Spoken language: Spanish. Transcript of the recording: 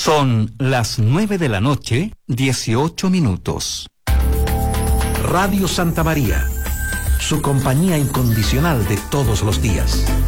Son las 9:18 p.m. Radio Santa María, su compañía incondicional de todos los días.